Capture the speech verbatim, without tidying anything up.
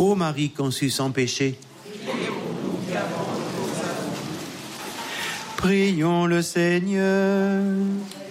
Ô Marie conçue sans péché, prions le Seigneur.